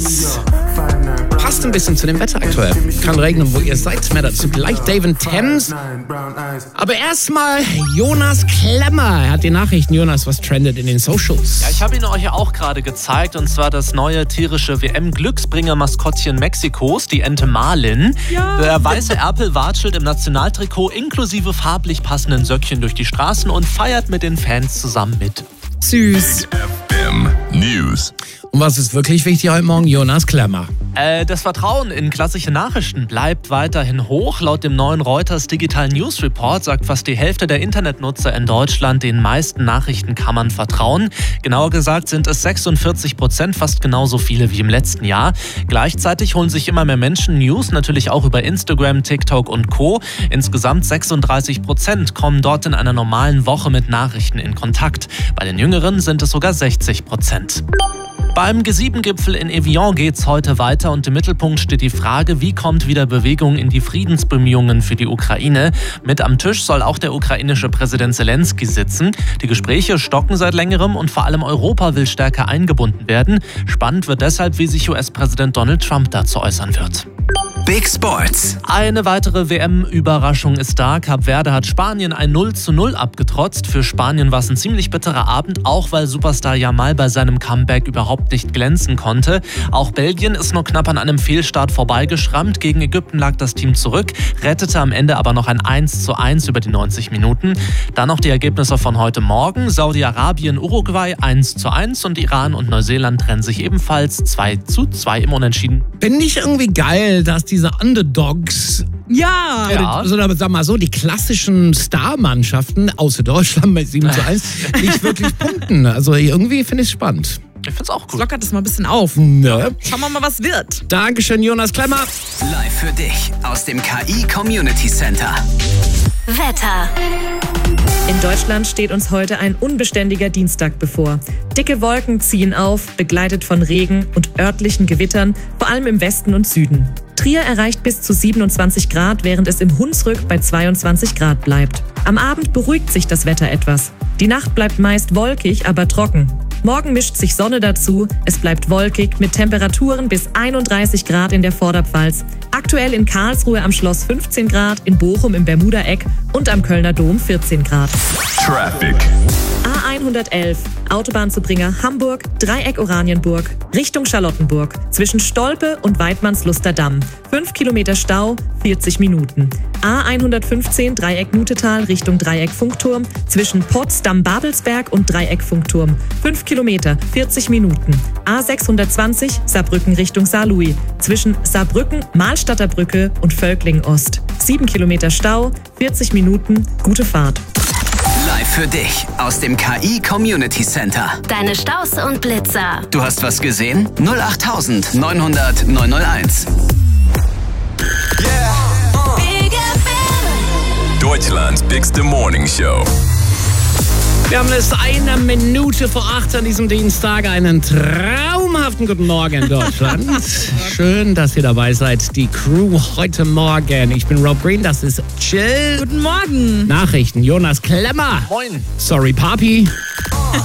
Dance. Passt ein bisschen zu dem Wetter aktuell. Kann regnen, wo ihr seid. Mehr dazu gleich David Thames. Aber erstmal Jonas Klemmer. Er hat die Nachrichten. Jonas, was trendet in den Socials? Ja, ich habe ihn euch ja auch gerade gezeigt. Und zwar das neue tierische WM-Glücksbringer-Maskottchen Mexikos, die Ente Marlin. Ja. Der weiße Erpel watschelt im Nationaltrikot inklusive farblich passenden Söckchen durch die Straßen und feiert mit den Fans zusammen mit. Süß. FM News. Und was ist wirklich wichtig heute Morgen? Jonas Klemmer. Das Vertrauen in klassische Nachrichten bleibt weiterhin hoch. Laut dem neuen Reuters Digital News Report sagt fast die Hälfte der Internetnutzer in Deutschland, den meisten Nachrichtenkammern vertrauen. Genauer gesagt sind es 46%, fast genauso viele wie im letzten Jahr. Gleichzeitig holen sich immer mehr Menschen News, natürlich auch über Instagram, TikTok und Co. Insgesamt 36% kommen dort in einer normalen Woche mit Nachrichten in Kontakt. Bei den Jüngeren sind es sogar 60%. Beim G7-Gipfel in Evian geht's heute weiter und im Mittelpunkt steht die Frage, wie kommt wieder Bewegung in die Friedensbemühungen für die Ukraine? Mit am Tisch soll auch der ukrainische Präsident Zelensky sitzen. Die Gespräche stocken seit längerem und vor allem Europa will stärker eingebunden werden. Spannend wird deshalb, wie sich US-Präsident Donald Trump dazu äußern wird. Big Sports. Eine weitere WM-Überraschung ist da. Kap Verde hat Spanien ein 0:0 abgetrotzt. Für Spanien war es ein ziemlich bitterer Abend, auch weil Superstar Yamal bei seinem Comeback überhaupt nicht glänzen konnte. Auch Belgien ist nur knapp an einem Fehlstart vorbeigeschrammt. Gegen Ägypten lag das Team zurück, rettete am Ende aber noch ein 1:1 über die 90 Minuten. Dann noch die Ergebnisse von heute Morgen. Saudi-Arabien, Uruguay 1:1 und Iran und Neuseeland trennen sich ebenfalls 2:2 im Unentschieden. Finde ich irgendwie geil, dass diese Underdogs, oder sagen wir mal so, die klassischen Star-Mannschaften außer Deutschland bei 7:1 nicht wirklich punkten. Also irgendwie finde ich es spannend. Ich finde es auch cool. Lockert es mal ein bisschen auf. Ne? Schauen wir mal, was wird. Dankeschön, Jonas Klemmer. Live für dich aus dem KI Community Center. Wetter. In Deutschland steht uns heute ein unbeständiger Dienstag bevor. Dicke Wolken ziehen auf, begleitet von Regen und örtlichen Gewittern, vor allem im Westen und Süden. Trier erreicht bis zu 27 Grad, während es im Hunsrück bei 22 Grad bleibt. Am Abend beruhigt sich das Wetter etwas. Die Nacht bleibt meist wolkig, aber trocken. Morgen mischt sich Sonne dazu, es bleibt wolkig mit Temperaturen bis 31 Grad in der Vorderpfalz. Aktuell in Karlsruhe am Schloss 15 Grad, in Bochum im Bermuda-Eck und am Kölner Dom 14 Grad. Traffic. A111, Autobahnzubringer Hamburg, Dreieck Oranienburg, Richtung Charlottenburg, zwischen Stolpe und Weidmannsluster Damm. 5 Kilometer Stau, 40 Minuten. A115, Dreieck Nutetal, Richtung Dreieck Funkturm, zwischen Potsdam-Babelsberg und Dreieck Funkturm. 5 Kilometer, 40 Minuten. A620, Saarbrücken Richtung Saarlouis, zwischen Saarbrücken, Mahlstadter Brücke und Völklingen Ost. 7 Kilometer Stau, 40 Minuten, gute Fahrt. Live für dich aus dem KI Community Center. Deine Staus und Blitzer. Du hast was gesehen? 08000 900 901. Big FM. Deutschlands bigste Morning Show. Wir haben es 1 Minute vor 8 an diesem Dienstag. Einen traumhaften guten Morgen, Deutschland. Schön, dass ihr dabei seid. Die Crew heute Morgen. Ich bin Rob Green, das ist Chill. Guten Morgen. Nachrichten, Jonas Klemmer. Moin. Sorry, Papi.